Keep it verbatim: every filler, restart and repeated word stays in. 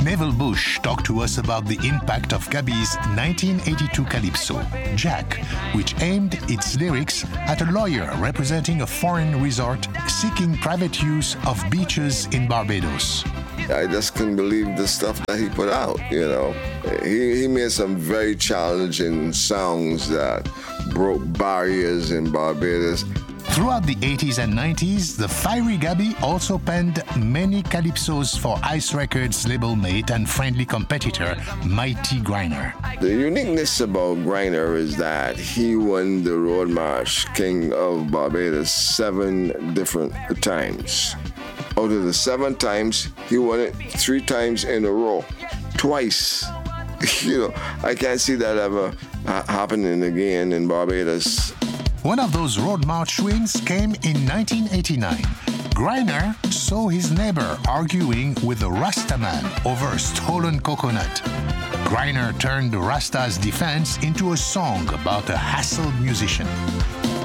Neville Bush talked to us about the impact of Gaby's nineteen eighty-two calypso, Jack, which aimed its lyrics at a lawyer representing a foreign resort seeking private use of beaches in Barbados. I just couldn't believe the stuff that he put out, you know. He, he made some very challenging songs that broke barriers in Barbados. Throughout the eighties and nineties, the fiery Gaby also penned many calypsos for Ice Records label mate and friendly competitor, Mighty Griner. The uniqueness about Griner is that he won the Road March King of Barbados seven different times. Out of the seven times, he won it three times in a row, twice. You know, I can't see that ever ha- happening again in Barbados. One of those road march wins came in nineteen eighty-nine. Griner saw his neighbor arguing with a Rasta man over a stolen coconut. Griner turned the Rasta's defense into a song about a hassled musician.